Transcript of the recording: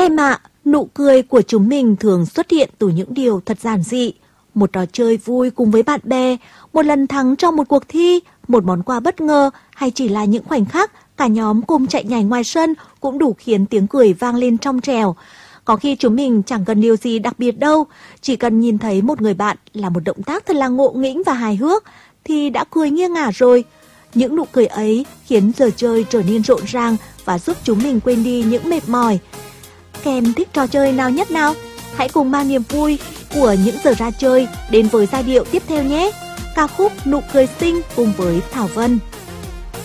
Các em ạ, nụ cười của chúng mình thường xuất hiện từ những điều thật giản dị. Một trò chơi vui cùng với bạn bè, một lần thắng trong một cuộc thi, một món quà bất ngờ hay chỉ là những khoảnh khắc cả nhóm cùng chạy nhảy ngoài sân cũng đủ khiến tiếng cười vang lên trong trẻo. Có khi chúng mình chẳng cần điều gì đặc biệt đâu, chỉ cần nhìn thấy một người bạn làm một động tác thật là ngộ nghĩnh và hài hước thì đã cười nghiêng ngả rồi. Những nụ cười ấy khiến giờ chơi trở nên rộn ràng và giúp chúng mình quên đi những mệt mỏi. Các em thích trò chơi nào nhất nào? Hãy cùng mang niềm vui của những giờ ra chơi đến với giai điệu tiếp theo nhé. Ca khúc Nụ cười xinh cùng với Thảo Vân.